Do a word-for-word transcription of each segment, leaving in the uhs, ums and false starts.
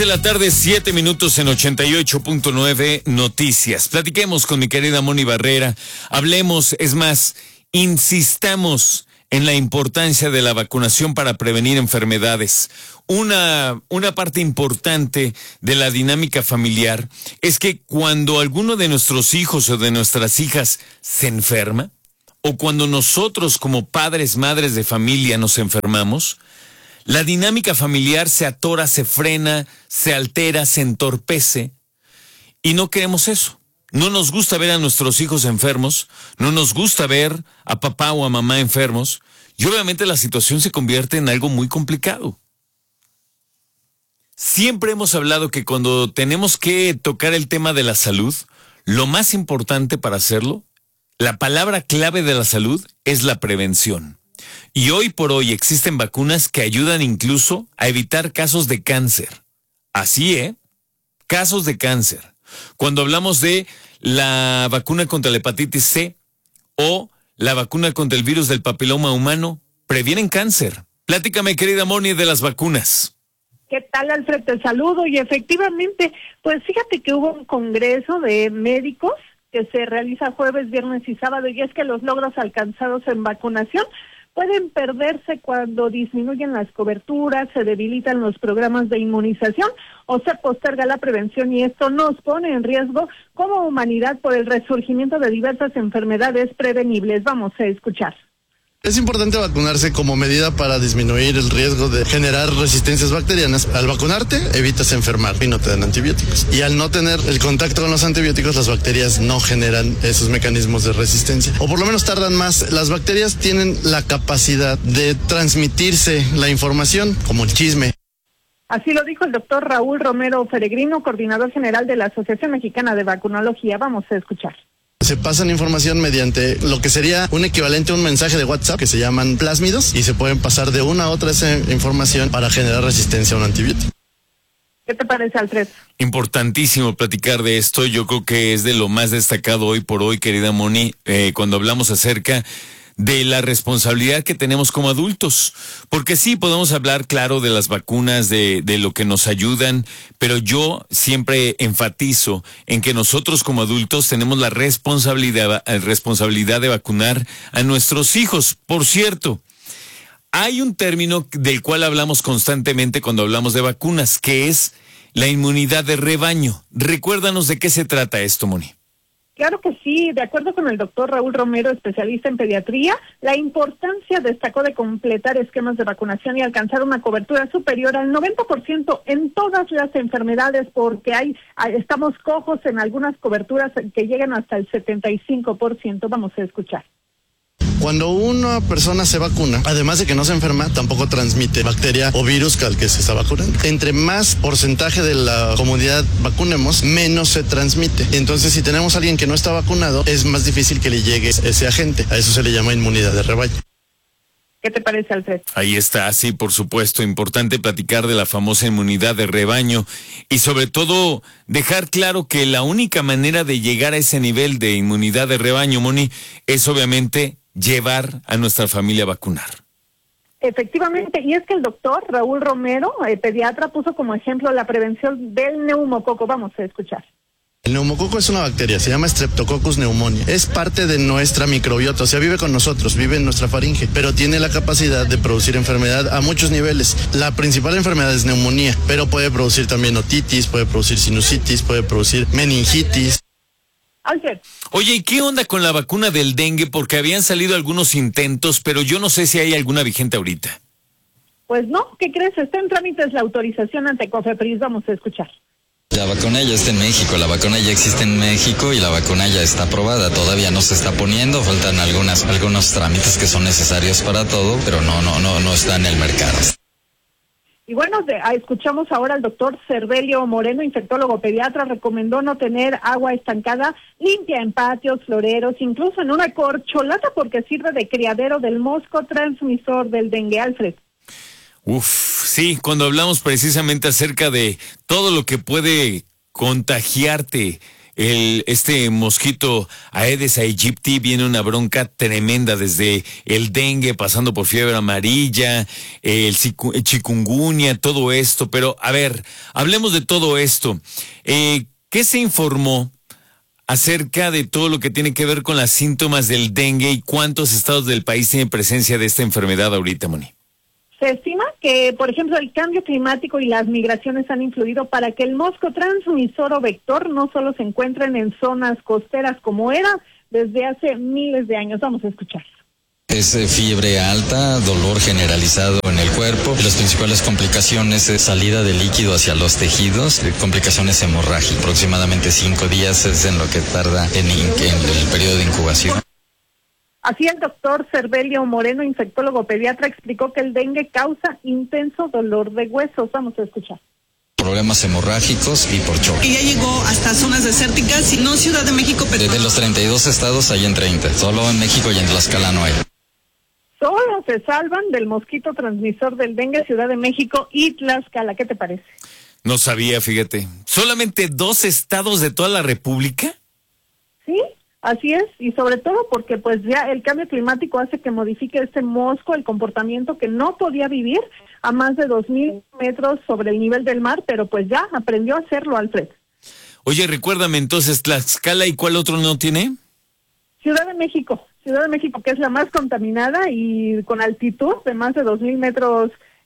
de la tarde, siete minutos en ochenta y ocho punto nueve Noticias. Platiquemos con mi querida Moni Barrera. Hablemos, es más, insistamos en la importancia de la vacunación para prevenir enfermedades. Una, una parte importante de la dinámica familiar es que cuando alguno de nuestros hijos o de nuestras hijas se enferma, o cuando nosotros como padres, madres de familia nos enfermamos, la dinámica familiar se atora, se frena, se altera, se entorpece, y no queremos eso. No nos gusta ver a nuestros hijos enfermos, no nos gusta ver a papá o a mamá enfermos, y obviamente la situación se convierte en algo muy complicado. Siempre hemos hablado que cuando tenemos que tocar el tema de la salud, lo más importante para hacerlo, la palabra clave de la salud es la prevención. Y hoy por hoy existen vacunas que ayudan incluso a evitar casos de cáncer. Así, ¿eh? Casos de cáncer. Cuando hablamos de la vacuna contra la hepatitis C o la vacuna contra el virus del papiloma humano, previenen cáncer. Pláticame, querida Moni, de las vacunas. ¿Qué tal, Alfred? Te saludo. Y efectivamente, pues fíjate que hubo un congreso de médicos que se realiza jueves, viernes y sábado, y es que los logros alcanzados en vacunación pueden perderse cuando disminuyen las coberturas, se debilitan los programas de inmunización o se posterga la prevención, y esto nos pone en riesgo como humanidad por el resurgimiento de diversas enfermedades prevenibles. Vamos a escuchar. Es importante vacunarse como medida para disminuir el riesgo de generar resistencias bacterianas. Al vacunarte, evitas enfermar y no te dan antibióticos. Y al no tener el contacto con los antibióticos, las bacterias no generan esos mecanismos de resistencia. O por lo menos tardan más. Las bacterias tienen la capacidad de transmitirse la información, como el chisme. Así lo dijo el doctor Raúl Romero Peregrino, coordinador general de la Asociación Mexicana de Vacunología. Vamos a escuchar. Se pasan información mediante lo que sería un equivalente a un mensaje de WhatsApp que se llaman plásmidos, y se pueden pasar de una a otra esa información para generar resistencia a un antibiótico. ¿Qué te parece, Alfred? Importantísimo platicar de esto. Yo creo que es de lo más destacado hoy por hoy, querida Moni, eh, cuando hablamos acerca de la responsabilidad que tenemos como adultos. Porque sí, podemos hablar, claro, de las vacunas, de, de lo que nos ayudan, pero yo siempre enfatizo en que nosotros como adultos tenemos la responsabilidad, responsabilidad de vacunar a nuestros hijos. Por cierto, hay un término del cual hablamos constantemente cuando hablamos de vacunas, que es la inmunidad de rebaño. Recuérdanos de qué se trata esto, Moni. Claro que sí, de acuerdo con el doctor Raúl Romero, especialista en pediatría, la importancia destacó de completar esquemas de vacunación y alcanzar una cobertura superior al noventa por ciento en todas las enfermedades, porque hay estamos cojos en algunas coberturas que llegan hasta el setenta y cinco por ciento. Vamos a escuchar. Cuando una persona se vacuna, además de que no se enferma, tampoco transmite bacteria o virus al que se está vacunando. Entre más porcentaje de la comunidad vacunemos, menos se transmite. Entonces, si tenemos a alguien que no está vacunado, es más difícil que le llegue ese agente. A eso se le llama inmunidad de rebaño. ¿Qué te parece, Alfred? Ahí está, sí, por supuesto. Importante platicar de la famosa inmunidad de rebaño y sobre todo dejar claro que la única manera de llegar a ese nivel de inmunidad de rebaño, Moni, es obviamente llevar a nuestra familia a vacunar. Efectivamente, y es que el doctor Raúl Romero, eh, pediatra, puso como ejemplo la prevención del neumococo. Vamos a escuchar. El neumococo es una bacteria, se llama Streptococcus pneumoniae. Es parte de nuestra microbiota, o sea, vive con nosotros, vive en nuestra faringe, pero tiene la capacidad de producir enfermedad a muchos niveles. La principal enfermedad es neumonía, pero puede producir también otitis, puede producir sinusitis, puede producir meningitis. Alfred. Oye, ¿y qué onda con la vacuna del dengue? Porque habían salido algunos intentos, pero yo no sé si hay alguna vigente ahorita. Pues no, ¿qué crees? Está en trámites la autorización ante COFEPRIS. Vamos a escuchar. La vacuna ya está en México, la vacuna ya existe en México y la vacuna ya está aprobada. Todavía no se está poniendo, faltan algunas algunos trámites que son necesarios para todo, pero no no no no está en el mercado. Y bueno, de, a, escuchamos ahora al doctor Cervelio Moreno, infectólogo pediatra, recomendó no tener agua estancada limpia en patios, floreros, incluso en una corcholata, porque sirve de criadero del mosco transmisor del dengue. Alfred. Uf, sí, cuando hablamos precisamente acerca de todo lo que puede contagiarte el este mosquito Aedes aegypti, viene una bronca tremenda desde el dengue, pasando por fiebre amarilla, el chikungunya, todo esto. Pero, a ver, hablemos de todo esto. Eh, ¿Qué se informó acerca de todo lo que tiene que ver con los síntomas del dengue y cuántos estados del país tienen presencia de esta enfermedad ahorita, Moni? Se estima que, por ejemplo, el cambio climático y las migraciones han influido para que el mosco transmisor o vector no solo se encuentren en zonas costeras como era desde hace miles de años. Vamos a escuchar. Es eh, fiebre alta, dolor generalizado en el cuerpo. Las principales complicaciones es salida de líquido hacia los tejidos, eh, complicaciones hemorrágicas. Aproximadamente cinco días es en lo que tarda en, en el periodo de incubación. Así el doctor Cervelio Moreno, infectólogo pediatra, explicó que el dengue causa intenso dolor de huesos. Vamos a escuchar. Problemas hemorrágicos y por choque. Y ya llegó hasta zonas desérticas y no Ciudad de México, pero... Desde los treinta y dos estados hay en treinta, solo en México y en Tlaxcala no hay. Solo se salvan del mosquito transmisor del dengue Ciudad de México y Tlaxcala. ¿Qué te parece? No sabía, fíjate. ¿Solamente dos estados de toda la República? Sí. Así es, y sobre todo porque pues ya el cambio climático hace que modifique este mosco el comportamiento que no podía vivir a más de dos mil metros sobre el nivel del mar, pero pues ya aprendió a hacerlo, Alfred. Oye, recuérdame entonces, Tlaxcala, ¿y cuál otro no tiene? Ciudad de México, Ciudad de México, que es la más contaminada y con altitud de más de dos mil metros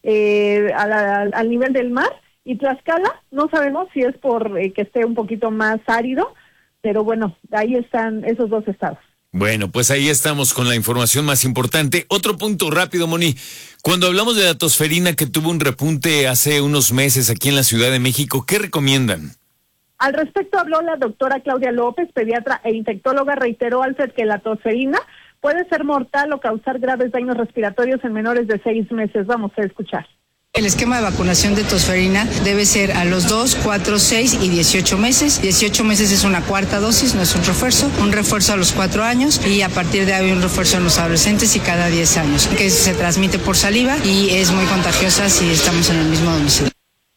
eh, a la, al nivel del mar, y Tlaxcala, no sabemos si es por eh, que esté un poquito más árido, pero bueno, ahí están esos dos estados. Bueno, pues ahí estamos con la información más importante. Otro punto rápido, Moni. Cuando hablamos de la tosferina que tuvo un repunte hace unos meses aquí en la Ciudad de México, ¿qué recomiendan? Al respecto habló la doctora Claudia López, pediatra e infectóloga. Reiteró, Alfred, que la tosferina puede ser mortal o causar graves daños respiratorios en menores de seis meses. Vamos a escuchar. El esquema de vacunación de tosferina debe ser a los dos, cuatro, seis y dieciocho meses. dieciocho meses es una cuarta dosis, no es un refuerzo. Un refuerzo a los cuatro años y a partir de ahí un refuerzo en los adolescentes y cada diez años. Que se transmite por saliva y es muy contagiosa si estamos en el mismo domicilio.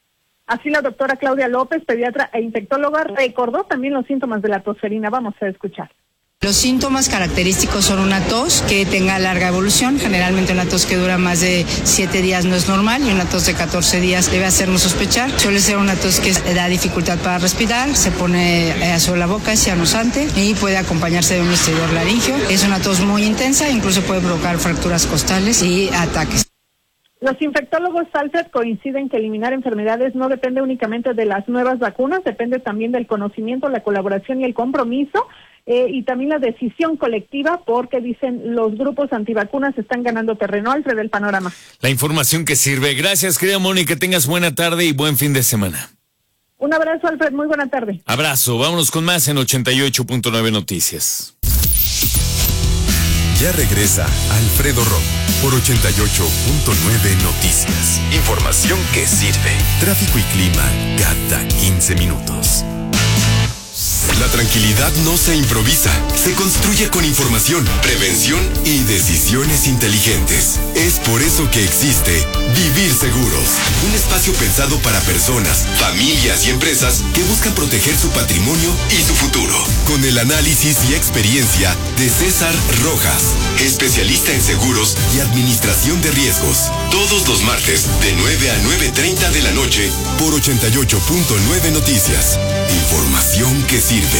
Así la doctora Claudia López, pediatra e infectóloga, recordó también los síntomas de la tosferina. Vamos a escuchar. Los síntomas característicos son una tos que tenga larga evolución. Generalmente una tos que dura más de siete días no es normal y una tos de catorce días debe hacernos sospechar. Suele ser una tos que da dificultad para respirar, se pone sobre la boca, es cianosante y puede acompañarse de un estridor laringio. Es una tos muy intensa, incluso puede provocar fracturas costales y ataques. Los infectólogos, Alfred, coinciden que eliminar enfermedades no depende únicamente de las nuevas vacunas, depende también del conocimiento, la colaboración y el compromiso. Eh, y también la decisión colectiva, porque dicen los grupos antivacunas están ganando terreno. Alfred, del panorama. La información que sirve. Gracias, querida Moni, que tengas buena tarde y buen fin de semana. Un abrazo, Alfred, muy buena tarde. Abrazo, vámonos con más en ochenta y ocho punto nueve Noticias. Ya regresa Alfredo Romo por ochenta y ocho punto nueve Noticias. Información que sirve. Tráfico y clima cada quince minutos. La tranquilidad no se improvisa, se construye con información, prevención y decisiones inteligentes. Es por eso que existe Vivir Seguros, un espacio pensado para personas, familias y empresas que buscan proteger su patrimonio y su futuro. Con el análisis y experiencia de César Rojas, especialista en seguros y administración de riesgos. Todos los martes de nueve a nueve treinta de la noche por ochenta y ocho punto nueve Noticias. Información que sirve.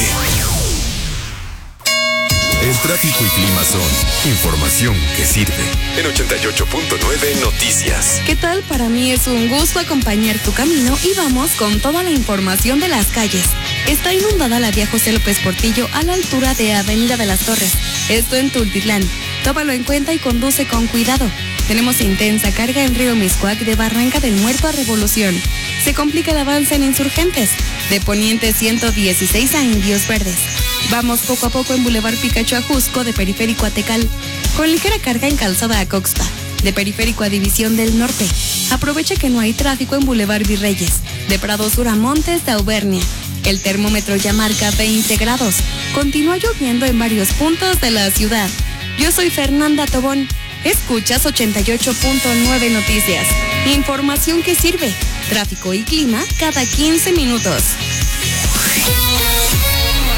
El tráfico y clima son información que sirve. En ochenta y ocho punto nueve Noticias. ¿Qué tal? Para mí es un gusto acompañar tu camino y vamos con toda la información de las calles. Está inundada la vía José López Portillo a la altura de Avenida de las Torres. Esto en Tultitlán. Tómalo en cuenta y conduce con cuidado. Tenemos intensa carga en Río Miscuac de Barranca del Muerto a Revolución. Se complica el avance en Insurgentes, de Poniente ciento dieciséis a Indios Verdes. Vamos poco a poco en Boulevard Picacho a Jusco, de Periférico a Tecal, con ligera carga en Calzada a Coxpa, de Periférico a División del Norte. Aprovecha que no hay tráfico en Boulevard Virreyes, de Prado Sur a Montes de Auvernia. El termómetro ya marca veinte grados. Continúa lloviendo en varios puntos de la ciudad. Yo soy Fernanda Tobón. Escuchas ochenta y ocho punto nueve Noticias. Información que sirve. Tráfico y clima cada quince minutos.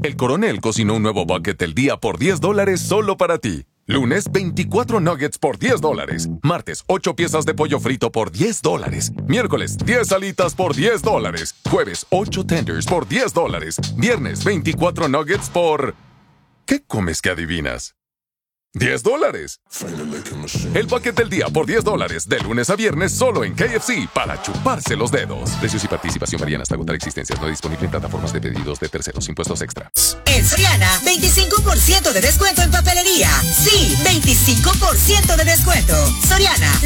El Coronel cocinó un nuevo bucket del día por diez dólares solo para ti. Lunes, veinticuatro nuggets por diez dólares. Martes, ocho piezas de pollo frito por diez dólares. Miércoles, diez alitas por diez dólares. Jueves, ocho tenders por diez dólares. Viernes, veinticuatro nuggets por... ¿Qué comes que adivinas? diez dólares. El bucket del día por diez dólares. De lunes a viernes solo en K F C para chuparse los dedos. Precios y participación varían hasta agotar existencias. No disponible en plataformas de pedidos de terceros. Impuestos extra. En Soriana, veinticinco por ciento de descuento en papelería. Sí, veinticinco por ciento de descuento. Soriana.